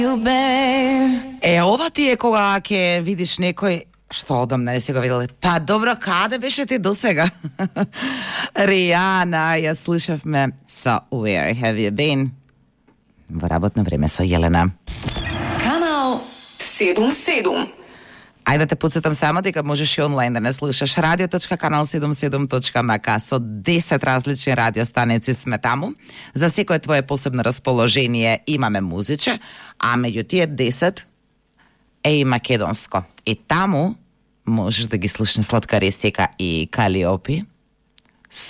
Ова ти е кога ќе видиш некој што одамна не си го видел. Па добро, каде беше ти досега? Ријана, ја слушавме со Where Have You Been? Во работно време со Јелена. Канал 77. Ајде да те подсетам само дека можеш и онлайн да не слушаш radio.canal77.mk со 10 различни радиостаници сме таму. За секое твое посебно расположение имаме музиче, а меѓу тие 10 е и македонско. И таму можеш да ги слушнеш Сладка Рестека и Калиопи.